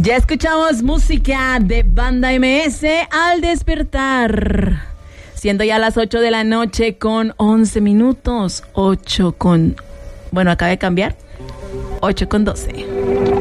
Ya escuchamos música de Banda MS al despertar. Siendo ya las 8 de la noche con 11 minutos. Bueno, acaba de cambiar. 8 con 12.